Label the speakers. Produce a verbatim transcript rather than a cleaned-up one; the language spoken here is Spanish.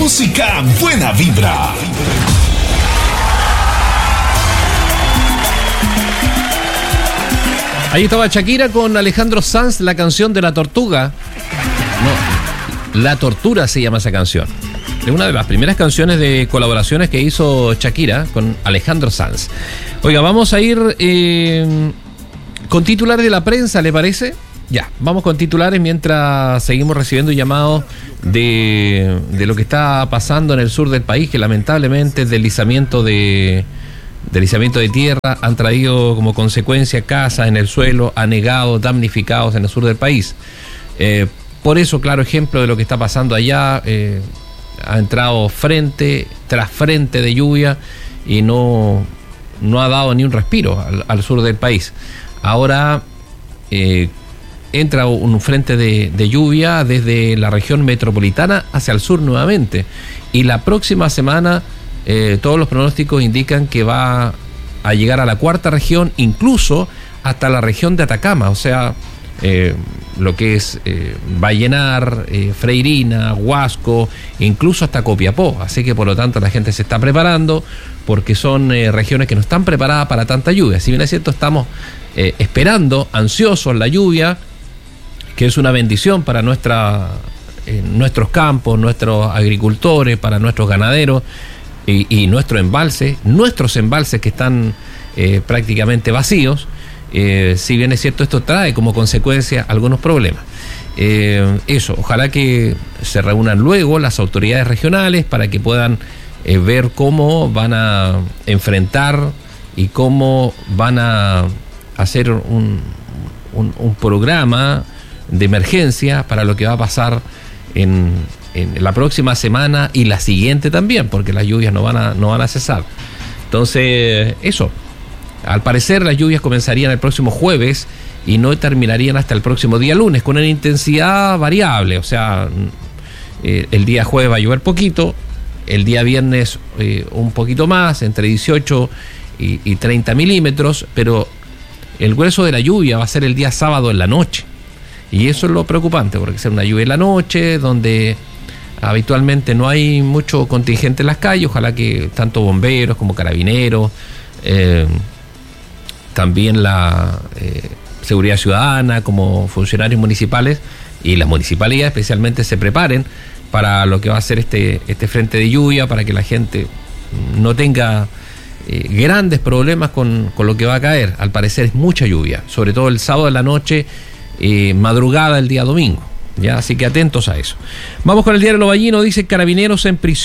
Speaker 1: música buena vibra.
Speaker 2: Ahí estaba Shakira con Alejandro Sanz, la canción de La Tortuga. No, La Tortura se llama esa canción. Es una de las primeras canciones de colaboraciones que hizo Shakira con Alejandro Sanz. Oiga, vamos a ir eh, con titulares de la prensa, ¿le parece? Ya, vamos con titulares mientras seguimos recibiendo llamados de, de lo que está pasando en el sur del país, que lamentablemente el deslizamiento de... deslizamiento de tierra han traído como consecuencia casas en el suelo, anegados, damnificados en el sur del país. Eh, por eso, claro ejemplo de lo que está pasando allá, eh, ha entrado frente tras frente de lluvia y no, no ha dado ni un respiro al, al sur del país. Ahora eh, entra un frente de, de lluvia desde la región metropolitana hacia el sur nuevamente, y la próxima semana Eh, todos los pronósticos indican que va a llegar a la cuarta región, incluso hasta la región de Atacama, o sea, eh, lo que es eh, Vallenar, eh, Freirina, Huasco, incluso hasta Copiapó. Así que por lo tanto la gente se está preparando, porque son eh, regiones que no están preparadas para tanta lluvia. Si bien es cierto, estamos eh, esperando, ansiosos, la lluvia, que es una bendición para nuestra, eh, nuestros campos, nuestros agricultores, para nuestros ganaderos, Y, y nuestro embalse, nuestros embalses que están eh, prácticamente vacíos. Eh, si bien es cierto, esto trae como consecuencia algunos problemas. Eh, eso, ojalá que se reúnan luego las autoridades regionales para que puedan eh, ver cómo van a enfrentar y cómo van a hacer un, un, un programa de emergencia para lo que va a pasar en en la próxima semana y la siguiente también, porque las lluvias no van a, no van a cesar. Entonces, eso. Al parecer las lluvias comenzarían el próximo jueves y no terminarían hasta el próximo día lunes, con una intensidad variable. O sea, eh, el día jueves va a llover poquito, el día viernes eh, un poquito más, entre dieciocho y, y treinta milímetros, pero el grueso de la lluvia va a ser el día sábado en la noche. Y eso es lo preocupante, porque es una lluvia en la noche, donde habitualmente no hay mucho contingente en las calles. Ojalá que tanto bomberos como carabineros, eh, también la eh, seguridad ciudadana, como funcionarios municipales y las municipalidades especialmente, se preparen para lo que va a ser este, este frente de lluvia, para que la gente no tenga eh, grandes problemas con, con lo que va a caer. Al parecer es mucha lluvia, sobre todo el sábado de la noche, eh, madrugada el día domingo. Ya, así que atentos a eso. Vamos con el diario Lo Ballino. Dice: carabineros en prisión